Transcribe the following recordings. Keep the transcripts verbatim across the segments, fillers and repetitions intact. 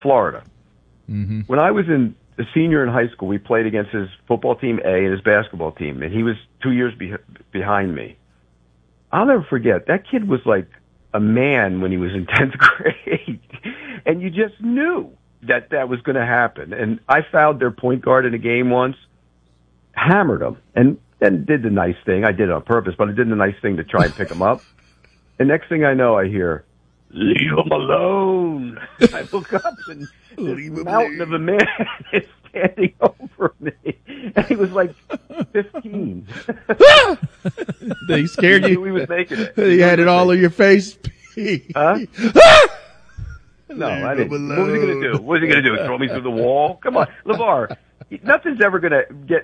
Florida. Mm-hmm. When I was in a senior in high school, we played against his football team A and his basketball team, and he was two years be- behind me. I'll never forget, that kid was like a man when he was in tenth grade, and you just knew that that was going to happen. And I fouled their point guard in a game once, hammered him, and then did the nice thing. I did it on purpose, but I did the nice thing to try and pick him up. And next thing I know, I hear, "Leave him alone." I look up, and this mountain of a man is standing over me. And he was like fifteen. They scared you? He was making it. He had it all on your face? Huh? No, I didn't. What was he going to do? What was he going to do? Throw me through the wall? Come on, LeVar. Nothing's ever going to get.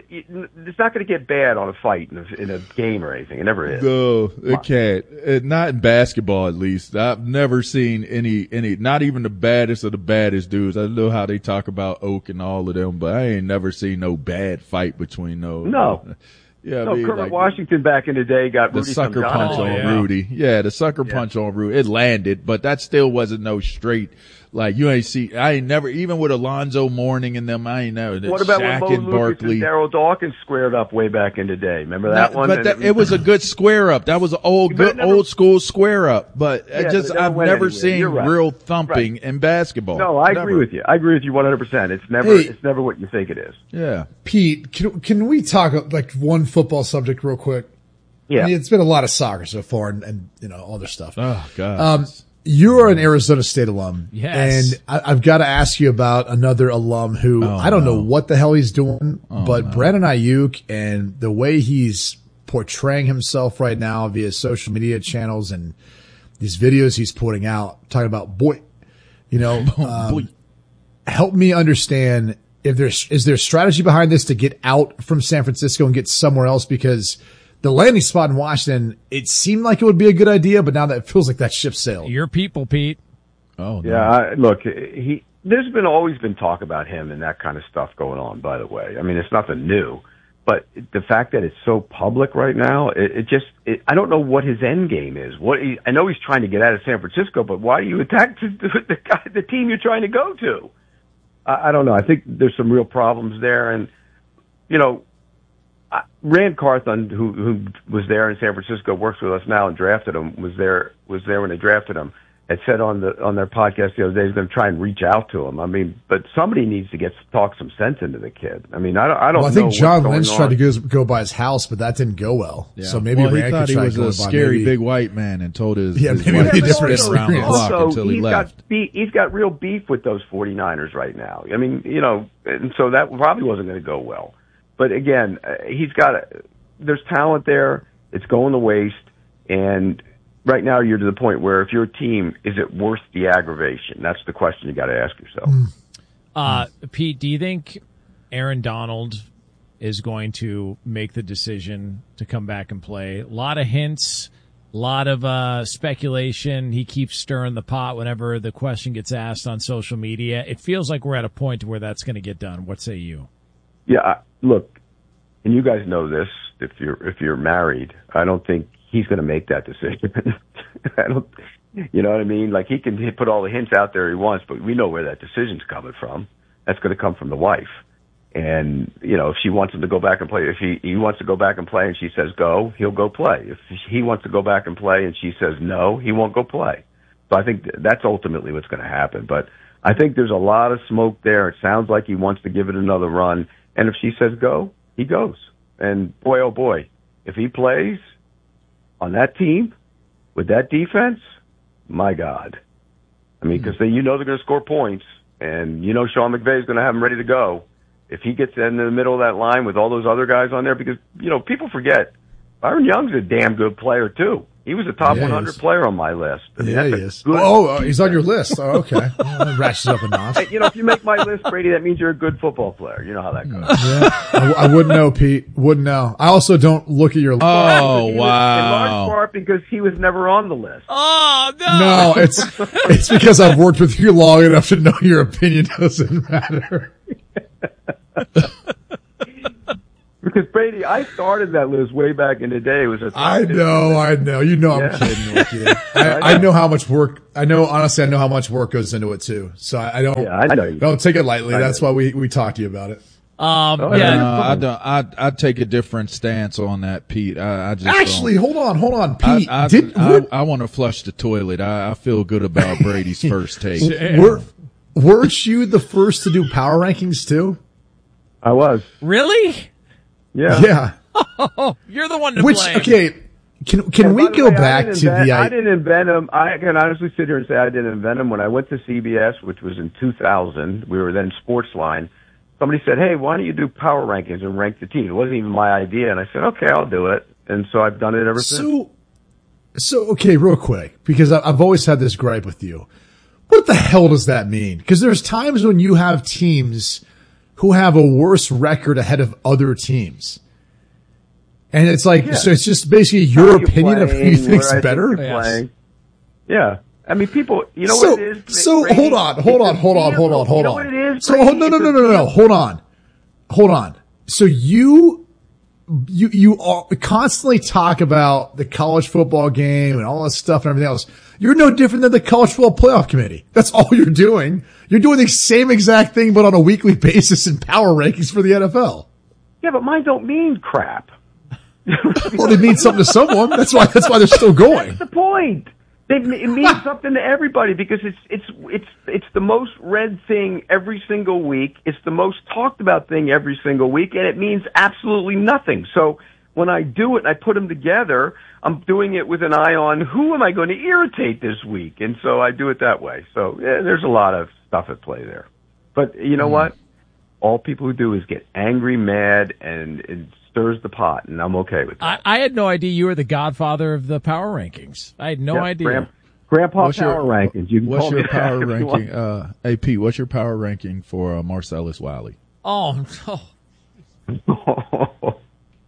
It's not going to get bad on a fight in a, in a game or anything. It never is. No, it can't. It, not in basketball, at least. I've never seen any, any, not even the baddest of the baddest dudes. I know how they talk about Oak and all of them, but I ain't never seen no bad fight between those. No. Yeah, no, I mean, Kermit like, Washington back in the day got the Rudy sucker Samjanovic. punch on Oh, yeah. Rudy. Yeah, the sucker Yeah. punch on Rudy. It landed, but that still wasn't no straight. Like you ain't see. I ain't never even with Alonzo Mourning and them. I ain't never. What about Shaq when Bo and Lucas Barkley. and Daryl Dawkins squared up way back in the day? Remember that No, one? But And that, it was a good square up. That was an old, But it good, never- old school square up. But Yeah, it just, but it never I've went never anywhere. seen You're right. real thumping in basketball. No, I Never. agree with you. I agree with you one hundred percent. It's never, Hey. it's never what you think it is. Yeah. Pete, can, can we talk like one football subject real quick? Yeah. I mean, it's been a lot of soccer so far and, and you know, other stuff. Oh God. Um, you are an Arizona State alum. Yes. And I, I've got to ask you about another alum who Oh, I don't no. know what the hell he's doing, Oh, but no. Brandon Ayuk and the way he's portraying himself right now via social media channels and these videos he's putting out, talking about boy, you know, um, Boy. help me understand if there's, is there a strategy behind this to get out from San Francisco and get somewhere else? Because the landing spot in Washington, it seemed like it would be a good idea, but now that it feels like that ship sailed. Your people, Pete. Oh no. Yeah, I, look, he. There's been always been talk about him and that kind of stuff going on. By the way, I mean it's nothing new, but the fact that it's so public right now, it, it just. It, I don't know what his end game is. What he, I know he's trying to get out of San Francisco, but why do you attack the, the guy, the team you're trying to go to? I, I don't know. I think there's some real problems there, and you know, I, Rand Carthon, who who was there in San Francisco, works with us now and drafted him. Was there was there when they drafted him. Had said on the on their podcast the other day, he's going to try and reach out to him. I mean, but somebody needs to get talk some sense into the kid. I mean, I don't. I don't Well, I know think John what's going Lynch on. tried to go, go by his house, but that didn't go well. Yeah. So maybe well, he Rand thought could he try was going a by scary maybe. big white man and told his, Yeah, his maybe wife we to just sit also- around the clock also, until he he's left. got be, he's got real beef with those 49ers right now. I mean, you know, and so that probably wasn't going to go well. But again, uh, he's got a, there's talent there. It's going to waste, and right now you're to the point where if you're a team, is it worth the aggravation? That's the question you got to ask yourself. Uh, Pete, do you think Aaron Donald is going to make the decision to come back and play? A lot of hints, a lot of uh, speculation. He keeps stirring the pot whenever the question gets asked on social media. It feels like we're at a point where that's going to get done. What say you? Yeah, I, look, and you guys know this. If you're if you're married, I don't think he's going to make that decision. I don't, you know what I mean? Like he can put all the hints out there he wants, but we know where that decision's coming from. That's going to come from the wife. And you know, if she wants him to go back and play, if he he wants to go back and play, and she says go, he'll go play. If he wants to go back and play, and she says no, he won't go play. So I think that's ultimately what's going to happen. But I think there's a lot of smoke there. It sounds like he wants to give it another run. And if she says go, he goes. And boy, oh boy, if he plays on that team with that defense, my God. I mean, because you know they're going to score points, and you know Sean McVay is going to have them ready to go. If he gets in the middle of that line with all those other guys on there, because, you know, people forget, Byron Young's a damn good player, too. He was a top Yeah, he one hundred is. player on my list. I mean, Yeah, he that's a is. good- Oh, oh, he's on your list. Oh, okay. Well, that ratchets up a notch. Hey, you know, if you make my list, Brady, that means you're a good football player. You know how that goes. Yeah, I, I wouldn't know, Pete. Wouldn't know. I also don't look at your list. Oh, He was- In large wow. part because he was never on the list. Oh, no. No, it's it's because I've worked with you long enough to know your opinion doesn't matter. Because Brady, I started that list way back in the day. It was a I know, I know. You know, I'm Yeah. kidding with you. I, I know how much work. I know, honestly, I know how much work goes into it too. So I, I don't. Yeah, I know you. Don't take it lightly. I That's know. why we we talked to you about it. Um, Oh, yeah, Uh, I don't. I I take a different stance on that, Pete. I, I just Actually, don't. hold on, hold on, I, Pete. I, did I, weren't, I want to flush the toilet. I, I feel good about Brady's first take. were, weren't you the first to do power rankings too? I was. really? Yeah. Yeah. Oh, you're the one to Which blame. okay? Can can And we by the go way, I back didn't to invent, the? I I, didn't invent them. I can honestly sit here and say I didn't invent them. When I went to C B S, which was in two thousand, we were then Sportsline. Somebody said, "Hey, why don't you do power rankings and rank the team?" It wasn't even my idea, and I said, "Okay, I'll do it." And so I've done it ever since. so so okay, real quick, because I, I've always had this gripe with you. What the hell does that mean? Because there's times when you have teams who have a worse record ahead of other teams. And it's like, Yeah. so it's just basically your How you're opinion of who you playing, think's where I think better? you're Yes. playing. Yeah. I mean, people, you know so, what it is? so Brady? hold on, hold It's on, a hold on, hold vehicle. on, hold You know on. what it is? So, Brady? hold, no, no, It's no, a no, no, no, vehicle. hold on, hold on. So you, you, you all constantly talk about the college football game and all this stuff and everything else. You're no different than the college football playoff committee. That's all you're doing. You're doing the same exact thing, but on a weekly basis in power rankings for the N F L. Yeah, but mine don't mean crap. Well, they mean something to someone. That's why, that's why they're still going. That's the point. They, it means something to everybody because it's it's it's it's the most read thing every single week. It's the most talked about thing every single week, and it means absolutely nothing. So when I do it and I put them together, I'm doing it with an eye on who am I going to irritate this week, and so I do it that way. So yeah, there's a lot of stuff at play there. But you know what? All people who do is get angry, mad, and it stirs the pot, and I'm okay with that. I, I had no idea you were the godfather of the power rankings. I had no Yeah, idea. Grand- Grandpa What's power your- rankings. You can What's call your me power that if you ranking? want. Uh, hey Pete, what's your power ranking for uh, Marcellus Wiley? Oh, no.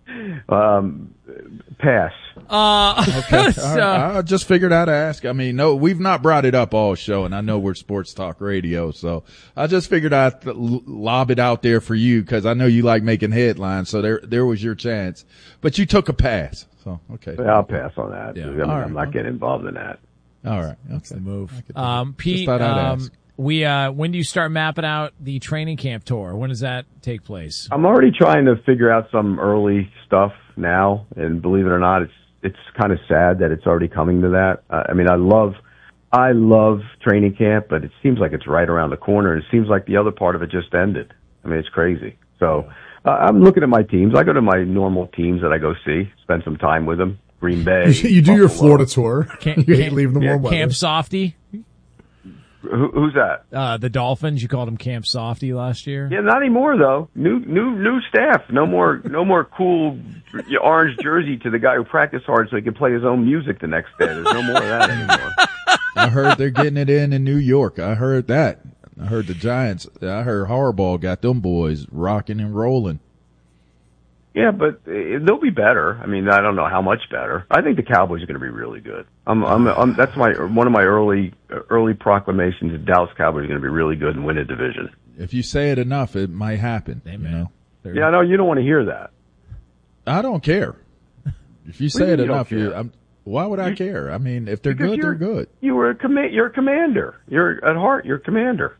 um, pass. Uh, Okay, so- all right. I just figured I'd ask. I mean, no, we've not brought it up all show, and I know we're sports talk radio, so I just figured I'd th- lob it out there for you because I know you like making headlines. So there, there was your chance, but you took a pass. So okay, Yeah, I'll pass on that. Yeah. I mean, All right. I'm not getting involved in that. all right, okay. the move. I could do Um, it. Just Pete, thought I'd um, ask. we, uh, when do you start mapping out the training camp tour? When does that take place? I'm already trying to figure out some early stuff now, and believe it or not, it's it's kind of sad that it's already coming to that. Uh, I mean, I love I love training camp, but it seems like it's right around the corner, and it seems like the other part of it just ended. I mean, it's crazy. So uh, I'm looking at my teams. I go to my normal teams that I go see, spend some time with them. Green Bay. You do your Buffalo. Florida tour. Camp- you hate camp- leaving the yeah, warm weather. Camp Softy? Who, who's that? Uh, the Dolphins, you called them Camp Softy last year? Yeah, not anymore though. New, new, new staff. No more, no more cool orange jersey to the guy who practiced hard so he could play his own music the next day. There's no more of that anymore. I heard they're getting it in in New York. I heard that. I heard the Giants. I heard Harbaugh got them boys rocking and rolling. Yeah, but uh, they'll be better. I mean, I don't know how much better. I think the Cowboys are going to be really good. I'm, I'm, I'm, that's my one of my early, early proclamations. The Dallas Cowboys are going to be really good and win a division. If you say it enough, it might happen. You Amen. know, They're- Yeah, I know you don't want to hear that. I don't care. If you What do say you it mean you don't enough, you, care? I'm, why would I care? I mean, if they're Because good, they're you're- good. You were a command. You're a commander. You're at heart. You're a commander.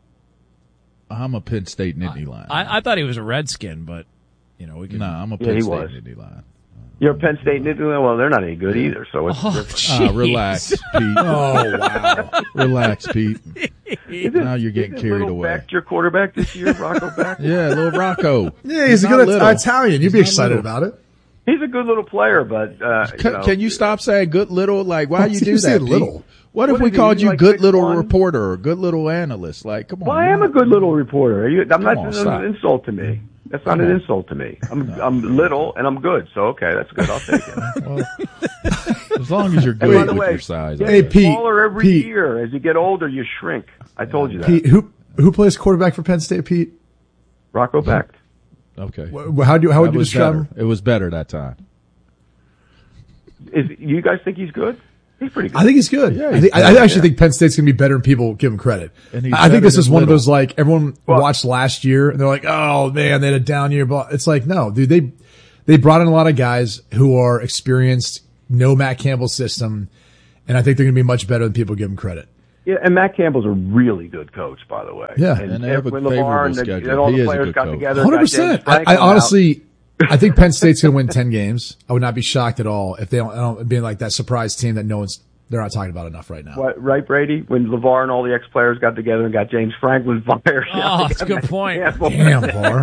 I'm a Penn State Nittany Lion. I, I thought he was a Redskin, but, you know, we can. no, I'm a Yeah, Penn he State was. Nittany Lion. You're a Penn State. Well, they're not any good either. So it's Oh, Ah, jeez. relax, Pete. Oh, wow. Relax, Pete. Is it- Now you're getting is it carried Little away. Beck your quarterback this year, Rocco Beck? Yeah, little Rocco. Yeah, he's, a not good little. Italian. You'd He's be not excited little. about it. He's a good little player, but uh, Can, you know, can you stop saying good little? Like, why Why you do do you say that, Pete? little? What if What we is he, called he's you like good six little one? reporter or good little analyst? Like, come on. Well, I am a good little reporter. Are you, I'm not. on, That's stop. an insult to me. That's not Come an on. insult to me. I'm I'm little and I'm good. So okay, that's good. I'll take it. Well, as long as you're And by good the with way, your size. you're I Hey, guess. Pete, smaller every Pete. year. As you get older, you shrink. I told you that. Pete, who who plays quarterback for Penn State, Pete? Rocco Beck. Okay. Wh- How do you, how would That you was describe better. him? It was better that time. Is you guys think he's good? He's pretty good. I think he's good. Yeah, I, he's think, good, I actually yeah. think Penn State's going to be better than people give him credit. And he's I think this better is than one of Little. those, like, everyone Well- watched last year and they're like, oh man, they had a down year. But it's like, no, dude, they, they brought in a lot of guys who are experienced, know Matt Campbell's system, and I think they're going to be much better than people give them credit. Yeah, and Matt Campbell's a really good coach, by the way. Yeah. And they have a when favorable LeVar and, the, schedule. and all He the is a players good got coach. together. one hundred got James percent. I, Franklin I out. honestly, I think Penn State's going to win ten games. I would not be shocked at all if they don't, I don't being like that surprise team that no one's, they're not talking about enough right now. What, right, Brady? When LeVar and all the ex-players got together and got James Franklin fired. Oh, that's a good point. Damn, Bar.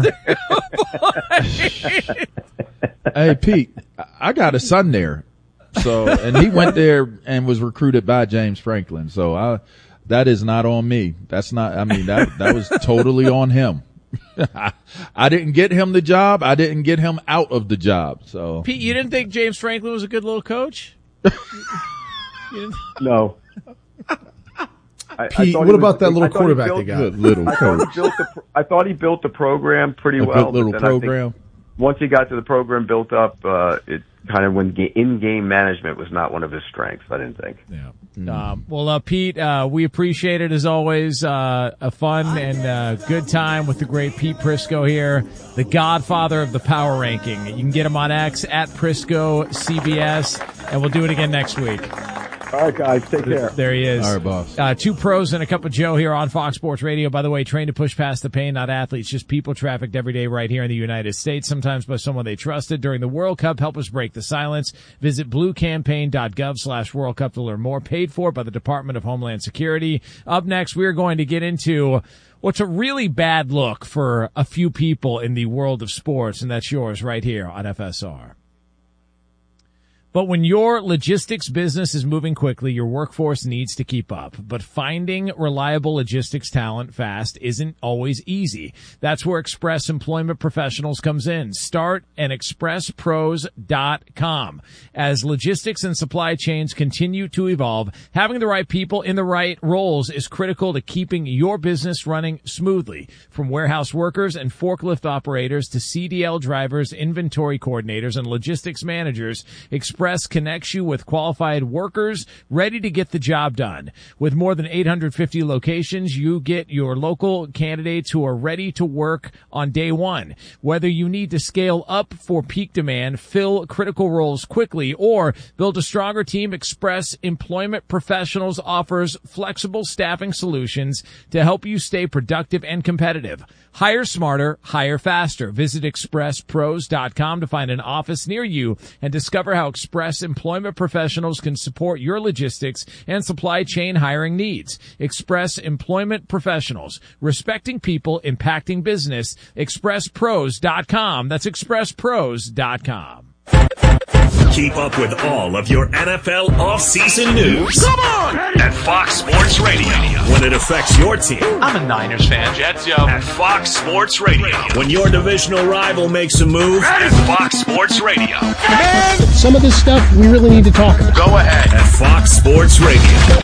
Hey, Pete, I got a son there. So, and he went there and was recruited by James Franklin. So I, that is not on me. That's not, I mean, that, that was totally on him. I, I didn't get him the job. I didn't get him out of the job. So Pete, you didn't think James Franklin was a good little coach? No. I, I Pete, thought what he was- about that I little thought he quarterback built- they got? good little I thought, coach. he built the, pro- I thought he built the program pretty A well. good little but then I think program. once he got to the program built up, uh, it kind of when ga- in-game management was not one of his strengths, I didn't think. Yeah. Um, well, uh, Pete, uh, we appreciate it as always. Uh, a fun and uh, good time with the great Pete Prisco here, the godfather of the power ranking. You can get him on X at Prisco C B S, and we'll do it again next week. All right, guys, take care. There he is. All right, boss. Uh, two pros and a cup of Joe here on Fox Sports Radio. By the way, trained to push past the pain, not athletes, just people trafficked every day right here in the United States, sometimes by someone they trusted. During the World Cup, help us break the silence. Visit bluecampaign.gov slash World Cup to learn more. Paid for by the Department of Homeland Security. Up next, we're going to get into what's a really bad look for a few people in the world of sports, and that's yours right here on F S R. But when your logistics business is moving quickly, your workforce needs to keep up. But finding reliable logistics talent fast isn't always easy. That's where Express Employment Professionals comes in. Start at express pros dot com. As logistics and supply chains continue to evolve, having the right people in the right roles is critical to keeping your business running smoothly. From warehouse workers and forklift operators to C D L drivers, inventory coordinators, and logistics managers, Express connects you with qualified workers ready to get the job done. With more than eight hundred fifty locations, you get your local candidates who are ready to work on day one. Whether you need to scale up for peak demand, fill critical roles quickly, or build a stronger team, Express Employment Professionals offers flexible staffing solutions to help you stay productive and competitive. Hire smarter, hire faster. Visit express pros dot com to find an office near you and discover how Express Employment Professionals can support your logistics and supply chain hiring needs. Express Employment Professionals, respecting people, impacting business. express pros dot com. That's express pros dot com. Keep up with all of your N F L offseason news. Come on! At Fox Sports Radio. When it affects your team. I'm a Niners fan. Jets, yo. At Fox Sports Radio. When your divisional rival makes a move. At Fox Sports Radio. Man, some of this stuff we really need to talk about. Go ahead. At Fox Sports Radio.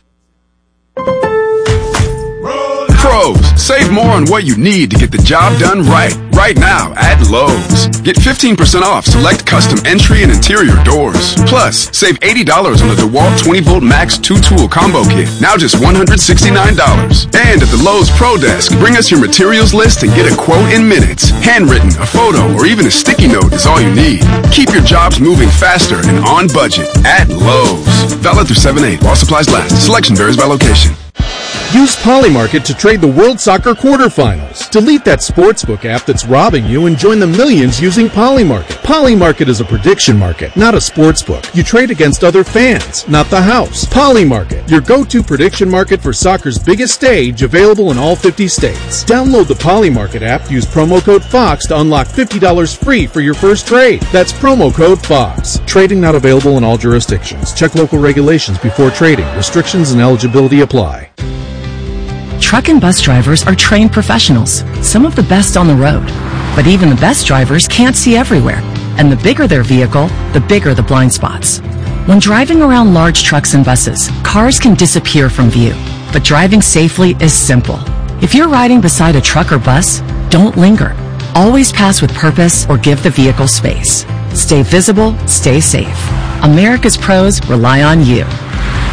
Pros, save more on what you need to get the job done right. Right now at Lowe's. Get fifteen percent off select custom entry and interior doors. Plus, save eighty dollars on the DeWalt twenty volt Max two tool combo kit. Now just one hundred sixty-nine dollars. And at the Lowe's Pro Desk, bring us your materials list and get a quote in minutes. Handwritten, a photo, or even a sticky note is all you need. Keep your jobs moving faster and on budget at Lowe's. Valid through seven eight while supplies last. Selection varies by location. Use Polymarket to trade the World Soccer quarterfinals. Delete that sportsbook app that's robbing you and join the millions using Polymarket. Polymarket is a prediction market, not a sportsbook. You trade against other fans, not the house. Polymarket, your go-to prediction market for soccer's biggest stage, available in all fifty states. Download the Polymarket app, use promo code FOX to unlock fifty dollars free for your first trade. That's promo code FOX. Trading not available in all jurisdictions. Check local regulations before trading. Restrictions and eligibility apply. Truck and bus drivers are trained professionals, some of the best on the road. But even the best drivers can't see everywhere. And the bigger their vehicle, the bigger the blind spots. When driving around large trucks and buses, cars can disappear from view. But driving safely is simple. If you're riding beside a truck or bus, don't linger. Always pass with purpose or give the vehicle space. Stay visible, stay safe. America's pros rely on you.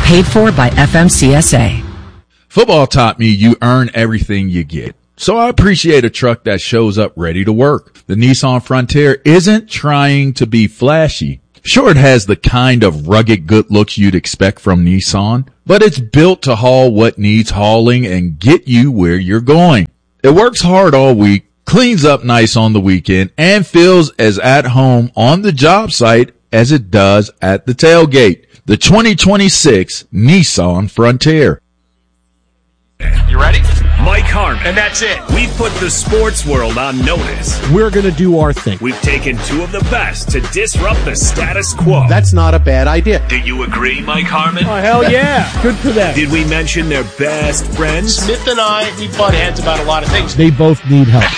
Paid for by F M C S A. Football taught me you earn everything you get. So I appreciate a truck that shows up ready to work. The Nissan Frontier isn't trying to be flashy. Sure, it has the kind of rugged good looks you'd expect from Nissan, but it's built to haul what needs hauling and get you where you're going. It works hard all week, cleans up nice on the weekend, and feels as at home on the job site as it does at the tailgate. The twenty twenty-six Nissan Frontier. You ready? Mike Harmon. And that's it. We've put the sports world on notice. We're going to do our thing. We've taken two of the best to disrupt the status quo. That's not a bad idea. Do you agree, Mike Harmon? Oh, hell yeah. Good for them. Did we mention their best friends? Smith and I, we butt heads about a lot of things. They both need help.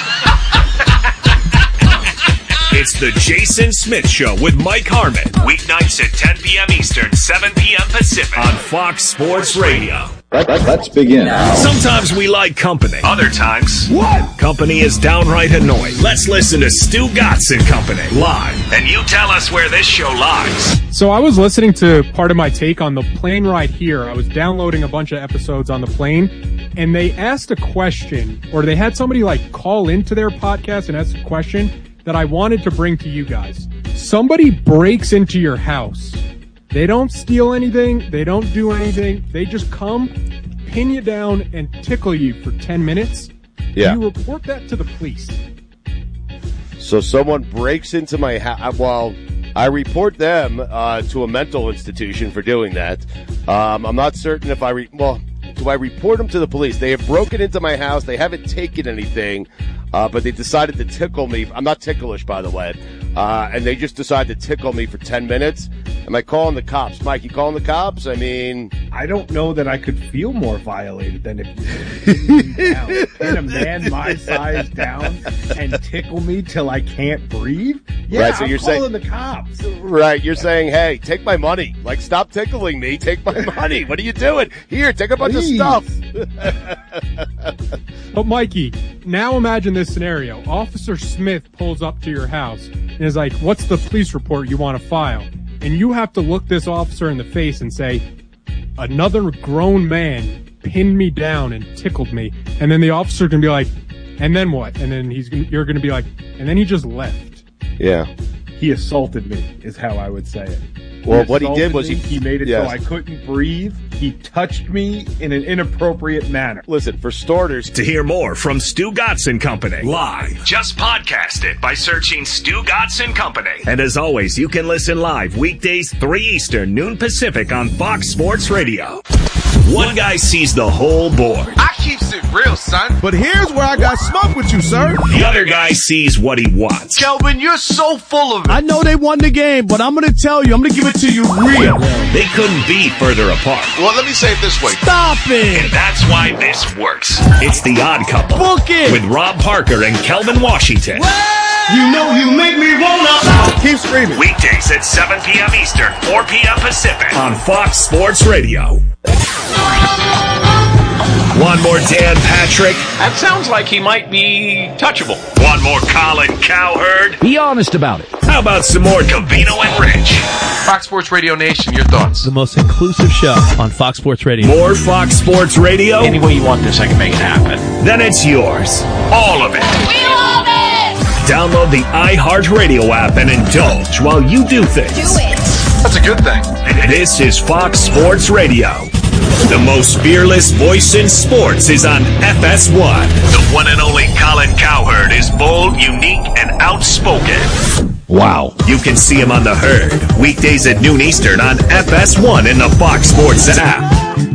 It's the Jason Smith Show with Mike Harmon. Weeknights at ten p.m. Eastern, seven p.m. Pacific on Fox Sports Radio. Let's begin. Sometimes we like company. Other times, what? Company is downright annoying. Let's listen to Stu Gatz and Company live. And you tell us where this show lies. So I was listening to part of my take on the plane ride here. I was downloading a bunch of episodes on the plane, and they asked a question, or they had somebody like call into their podcast and ask a question that I wanted to bring to you guys. Somebody breaks into your house. They don't steal anything. They don't do anything. They just come, pin you down, and tickle you for ten minutes. Yeah. You report that to the police. So someone breaks into my house. Well, I report them uh, to a mental institution for doing that. Um, I'm not certain if I... Re- well, do I report them to the police? They have broken into my house. They haven't taken anything, uh, but they decided to tickle me. I'm not ticklish, by the way. Uh, and they just decided to tickle me for ten minutes. Am I calling the cops? Mike, you calling the cops? I mean... I don't know that I could feel more violated than if you pin me down. Pin a man my size down and tickle me till I can't breathe? Yeah, right, so I'm you're calling saying, the cops. Right, you're saying, hey, take my money. Like, stop tickling me. Take my money. What are you doing? Here, take a bunch Please. of stuff. But Mikey, now imagine this scenario. Officer Smith pulls up to your house and is like, what's the police report you want to file? And you have to look this officer in the face and say, another grown man pinned me down and tickled me. And then the officer can be like, and then what? And then he's you're going to be like, and then he just left. Yeah. He assaulted me, is how I would say it. Well, what he did was me. he, he made it yes. so I couldn't breathe. He touched me in an inappropriate manner. Listen, for starters, to hear more from Stu Gatz and Company live, just podcast it by searching Stu Gatz and Company. And as always, you can listen live weekdays three Eastern, noon Pacific on Fox Sports Radio. One guy sees the whole board. I keeps it real, son. But here's where I got smoke with you, sir. The other guy sees what he wants. Kelvin, you're so full of it. I know they won the game, but I'm going to tell you, I'm going to give it to you real. They couldn't be further apart. Well, let me say it this way. Stop it. And that's why this works. It's The Odd Couple. Book it. With Rob Parker and Kelvin Washington. You know you make me wanna. Keep screaming. Weekdays at seven p.m. Eastern, four p.m. Pacific on Fox Sports Radio. One more Dan Patrick. That sounds like he might be touchable. One more Colin Cowherd. Be honest about it. How about some more Covino and Rich? Fox Sports Radio Nation, your thoughts? The most inclusive show on Fox Sports Radio. More Fox Sports Radio? Any way you want this, I can make it happen. Then it's yours. All of it. We love it! Download the iHeartRadio app and indulge while you do things. Do it. That's a good thing. This is Fox Sports Radio. The most fearless voice in sports is on F S one. The one and only Colin Cowherd is bold, unique, and outspoken. Wow. You can see him on The Herd, weekdays at noon Eastern on F S one in the Fox Sports app.